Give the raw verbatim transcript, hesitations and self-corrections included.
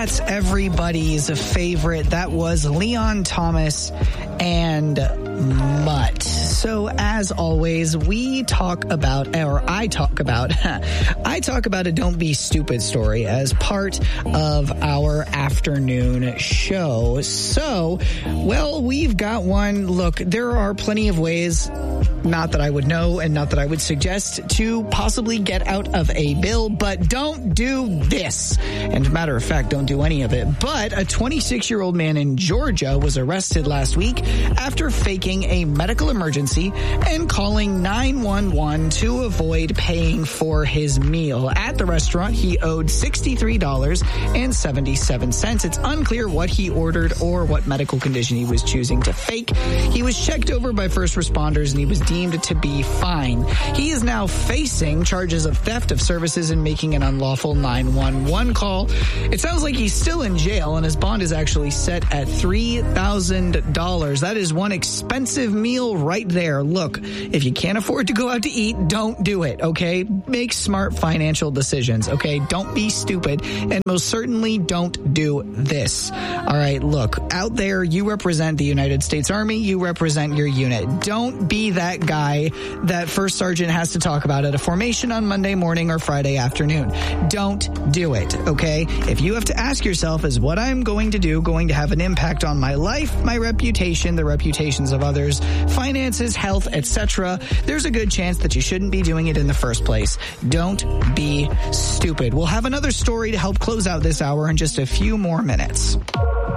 That's everybody's favorite. That was Leon Thomas and Mutt. So as always, we talk about, or I talk about, I talk about a Don't Be Stupid story as part of our afternoon show. So, well, we've got one. Look, there are plenty of ways, not that I would know and not that I would suggest, to possibly get out of a bill, but don't do this. And matter of fact, don't do any of it. But a twenty-six-year-old man in Georgia was arrested last week after faking a medical emergency and calling nine one one to avoid paying for his meal. At the restaurant, he owed sixty-three dollars and seventy-seven cents. It's unclear what he ordered or what medical condition he was choosing to fake. He was checked over by first responders and he was deemed to be fine. He is now facing charges of theft of services and making an unlawful nine one one call. It sounds like he's still in jail and his bond is actually set at three thousand dollars. That is one expensive meal right there. Look, if you can't afford to go out to eat, don't do it, okay? Make smart financial decisions, okay? Don't be stupid, and most certainly don't do this. All right, look, out there, you represent the United States Army, you represent your unit. Don't be that guy that First Sergeant has to talk about at a formation on Monday morning or Friday afternoon. Don't do it, okay? If you have to ask yourself, is what I'm going to do going to have an impact on my life, my reputation, the reputations of others, finances, health, et cetera, there's a good chance that you shouldn't be doing it in the first place. Don't be stupid. We'll have another story to help close out this hour in just a few more minutes.